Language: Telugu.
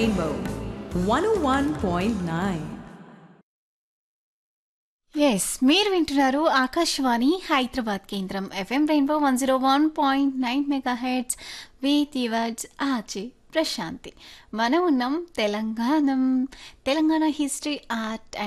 Rainbow 101.9. ఎస్ మీరు వింటున్నారు ఆకాశవాణి హైదరాబాద్ కేంద్రం FM rainbow 101.9 mega heads with yours RJ Prashanti. మనం ఉన్నాం తెలంగాణ హిస్టరీ ఆర్ట్